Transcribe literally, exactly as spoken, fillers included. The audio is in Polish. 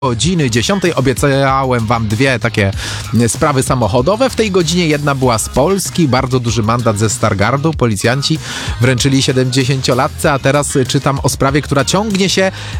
Godziny dziesiątej obiecałem wam dwie takie sprawy samochodowe. W tej godzinie jedna była z Polski, bardzo duży mandat ze Stargardu. Policjanci wręczyli siedemdziesięciolatce, a teraz czytam o sprawie, która ciągnie się